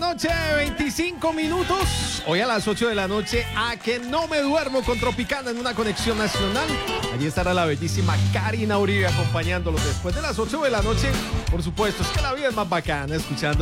noche, 25 minutos. Hoy a las 8 de la noche, a que no me duermo con Tropicana en una conexión nacional. Allí estará la bellísima Karina Uribe acompañándolos después de las 8 de la noche. Por supuesto, es que la vida es más bacana escuchando